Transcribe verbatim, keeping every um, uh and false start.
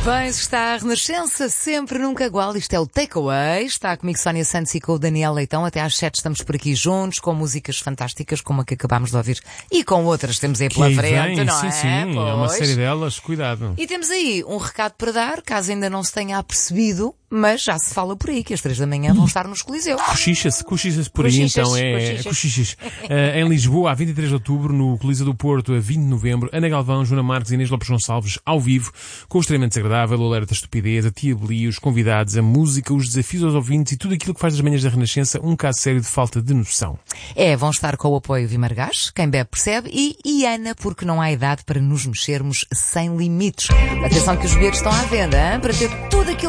Bem, está a Renascença, sempre, nunca igual. Isto é o Takeaway. Está comigo Sónia Santos e com o Daniel Leitão. Até às sete estamos por aqui juntos, com músicas fantásticas como a que acabámos de ouvir. E com outras temos aí pela que frente, vem, não sim, é? Sim, sim, é uma série delas, cuidado. E temos aí um recado para dar, caso ainda não se tenha apercebido, mas já se fala por aí que às três da manhã vão estar nos Coliseus. Cochicha-se, cochicha-se por aí, então é cochichas. Uh, em Lisboa, a vinte e três de outubro, no Coliseu do Porto, a vinte de novembro, Ana Galvão, Joana Marques e Inês Lopes Gonçalves, ao vivo, com o extremamente desagradável, o alerta estupidez, a tia Beli, os convidados, a música, os desafios aos ouvintes e tudo aquilo que faz das manhãs da Renascença um caso sério de falta de noção. É, vão estar com o apoio Vimargás, quem bebe percebe, e Iana, porque não há idade para nos mexermos sem limites. Atenção que os bilhetes estão à venda, hein? Para ter tudo aquilo